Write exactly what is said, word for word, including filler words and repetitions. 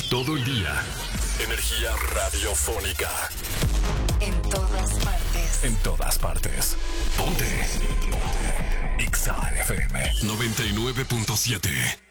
Todo el día. Energía radiofónica. En todas partes. En todas partes. Ponte. Ponte. X A F M noventa y nueve punto siete.